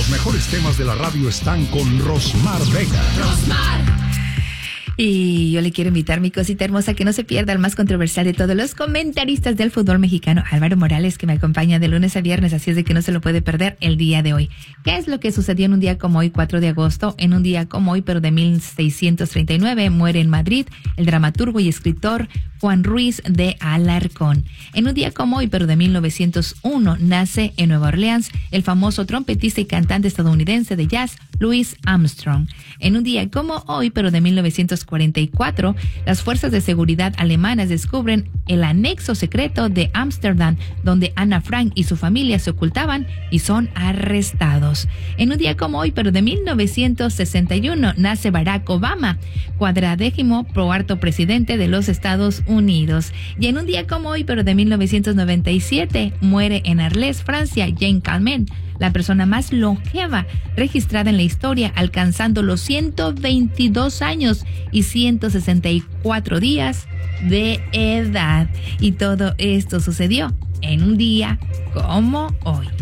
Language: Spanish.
Los mejores temas de la radio están con Rosmar Vega. Y yo le quiero invitar, mi cosita hermosa, que no se pierda el más controversial de todos los comentaristas del fútbol mexicano, Álvaro Morales, que me acompaña de lunes a viernes, así es de que no se lo puede perder el día de hoy. ¿Qué es lo que sucedió en un día como hoy, 4 de agosto? En un día como hoy, pero de 1639, muere en Madrid el dramaturgo y escritor Juan Ruiz de Alarcón. En un día como hoy, pero de 1901, nace en Nueva Orleans el famoso trompetista y cantante estadounidense de jazz, Louis Armstrong. En un día como hoy, pero de 1944, las fuerzas de seguridad alemanas descubren el anexo secreto de Ámsterdam, donde Ana Frank y su familia se ocultaban y son arrestados. En un día como hoy, pero de 1961, nace Barack Obama, 44º presidente de los Estados Unidos. Y en un día como hoy, pero de 1997, muere en Arles, Francia, Jean Calment, la persona más longeva registrada en la historia, alcanzando los 122 años y 164 días de edad. Y todo esto sucedió en un día como hoy.